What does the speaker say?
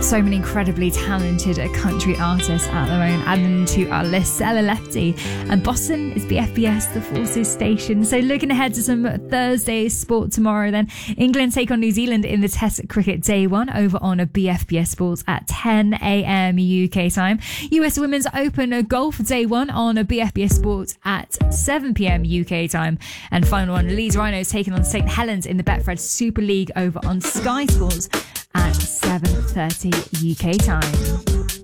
So many incredibly talented country artists at the moment, adding to our list Stella Lefty, and Boston is BFBS, the Forces station. So looking ahead to some Thursday sport tomorrow then. England take on New Zealand in the Test Cricket Day 1 over on a BFBS Sports at 10 a.m. UK time. US Women's Open Golf Day 1 on a BFBS Sports at 7 p.m. UK time. And final one, Leeds Rhinos taking on St Helens in the Betfred Super League over on Sky Sports at 7:30 UK time.